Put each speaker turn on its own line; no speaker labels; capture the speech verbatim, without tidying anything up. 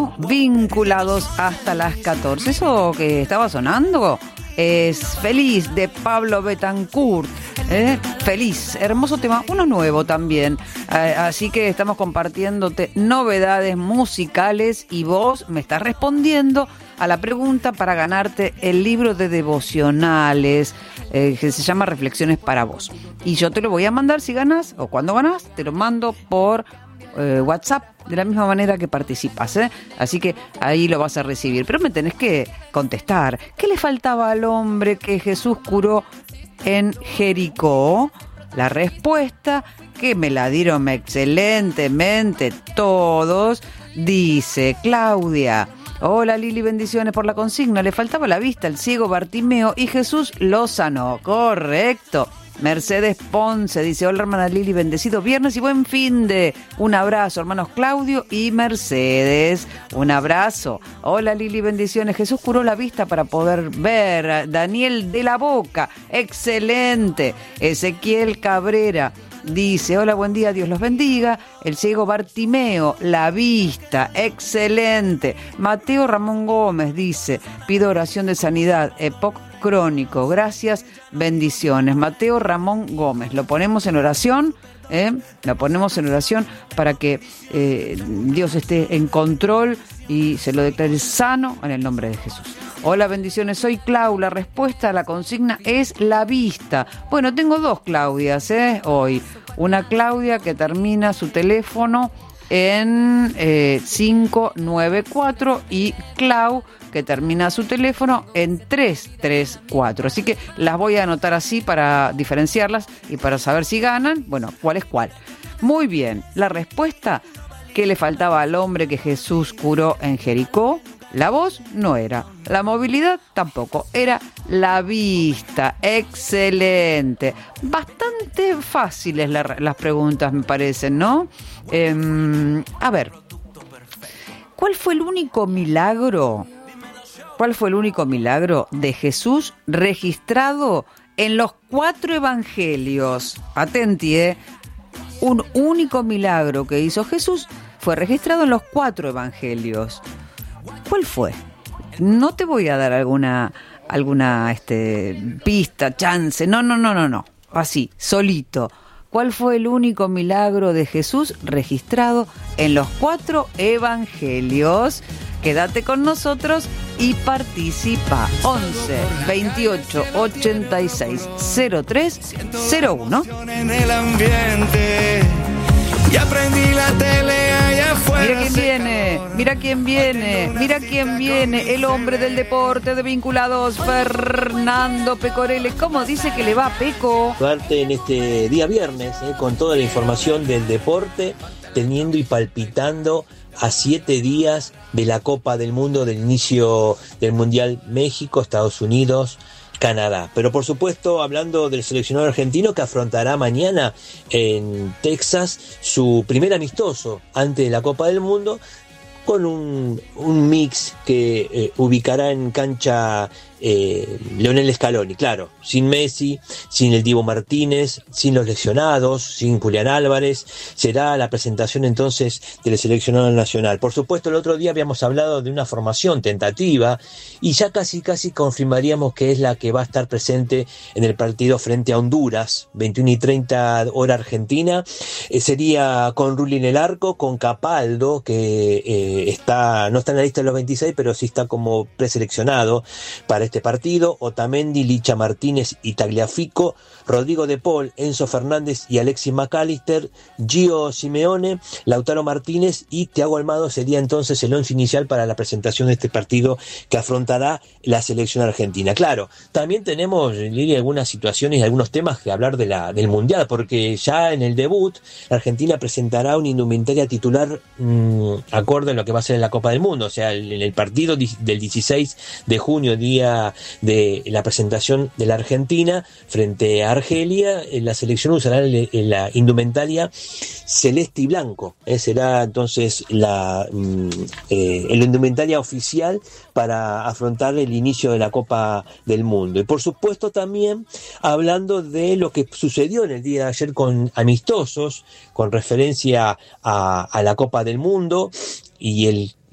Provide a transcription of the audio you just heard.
Bueno, vinculados hasta las catorce. Eso que estaba sonando es Feliz de Pablo Betancourt. ¿Eh? Feliz, hermoso tema, uno nuevo también. Eh, así que estamos compartiéndote novedades musicales y vos me estás respondiendo a la pregunta para ganarte el libro de devocionales eh, que se llama Reflexiones para vos. Y yo te lo voy a mandar si ganás o cuando ganás, te lo mando por eh, WhatsApp de la misma manera que participas, ¿eh? Así que ahí lo vas a recibir. Pero me tenés que contestar. ¿Qué le faltaba al hombre que Jesús curó en Jericó? La respuesta, que me la dieron excelentemente todos, dice Claudia: hola Lili, bendiciones por la consigna. Le faltaba la vista al ciego Bartimeo y Jesús lo sanó. Correcto. Mercedes Ponce dice: hola hermana Lili, bendecido viernes y buen fin de. Un abrazo, hermanos Claudio y Mercedes. Un abrazo. Hola Lili, bendiciones. Jesús curó la vista para poder ver. Daniel de la Boca, excelente. Ezequiel Cabrera dice: hola, buen día, Dios los bendiga. El ciego Bartimeo, la vista, excelente. Mateo Ramón Gómez dice: pido oración de sanidad, E P O C crónico, gracias, bendiciones. Mateo Ramón Gómez, lo ponemos en oración, ¿eh? Lo ponemos en oración para que eh, Dios esté en control y se lo declare sano en el nombre de Jesús. Hola, bendiciones, soy Clau. La respuesta a la consigna es la vista. Bueno, tengo dos Claudias, ¿eh? Hoy. Una Claudia que termina su teléfono en eh, cinco nueve cuatro y Clau que termina su teléfono en tres tres cuatro. Así que las voy a anotar así para diferenciarlas y para saber si ganan, bueno, cuál es cuál. Muy bien, la respuesta: ¿qué le faltaba al hombre que Jesús curó en Jericó? La voz no era, la movilidad tampoco, era la vista. Excelente. Bastante fáciles la, las preguntas, me parecen, ¿no? Eh, a ver, ¿cuál fue el único milagro? ¿Cuál fue el único milagro de Jesús registrado en los cuatro evangelios? Atenti, ¿eh? Un único milagro que hizo Jesús fue registrado en los cuatro evangelios. ¿Cuál fue? No te voy a dar alguna alguna este, pista, chance. No, no, no, no, no. Así, solito. ¿Cuál fue el único milagro de Jesús registrado en los cuatro evangelios? Quédate con nosotros y participa. once veintiocho ochenta y seis cero tres cero uno.
En el ambiente y aprendí la tele allá afuera.
Mira quién viene, mira quién viene, mira quién viene, el hombre del deporte de Vinculados, Fernando Pecorelle. ¿Cómo dice que le va a Peco?
Suerte en este día viernes, eh, con toda la información del deporte, teniendo y palpitando a siete días de la Copa del Mundo, del inicio del Mundial México, Estados Unidos, Canadá. Pero por supuesto, hablando del seleccionado argentino que afrontará mañana en Texas su primer amistoso antes de la Copa del Mundo, con un, un mix que eh, ubicará en cancha eh, Lionel Scaloni, claro, sin Messi, sin el Dibu Martínez, sin los lesionados, sin Julián Álvarez. Será la presentación entonces del seleccionado nacional. Por supuesto, el otro día habíamos hablado de una formación tentativa y ya casi casi confirmaríamos que es la que va a estar presente en el partido frente a Honduras, veintiuno y treinta hora Argentina. Eh, sería con Rulli en el arco, con Capaldo, que eh, está no está en la lista de los veintiséis, pero sí está como preseleccionado para este partido. Otamendi, Licha Martínez y Tagliafico, Rodrigo de Paul, Enzo Fernández y Alexis McAllister, Gio Simeone, Lautaro Martínez y Thiago Almada sería entonces el once inicial para la presentación de este partido que afrontará la selección argentina. Claro, también tenemos, Lili, algunas situaciones y algunos temas que hablar de la, del Mundial, porque ya en el debut la Argentina presentará una indumentaria titular mmm, acorde a lo que va a ser en la Copa del Mundo, o sea, en el partido del dieciséis de junio, día de la presentación de la Argentina frente a Argelia, la selección usará la indumentaria celeste y blanco. Eh, será entonces la, eh, la indumentaria oficial para afrontar el inicio de la Copa del Mundo. Y por supuesto también hablando de lo que sucedió en el día de ayer con amistosos, con referencia a, a la Copa del Mundo y el